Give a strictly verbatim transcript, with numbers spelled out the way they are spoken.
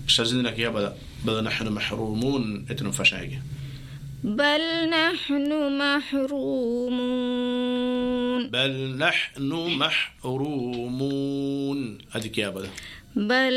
شازين لك يا بدا بل نحن محرومون اتنو فشاية بل نحن محرومون بل نحن محرومون هذيك يا بدا بل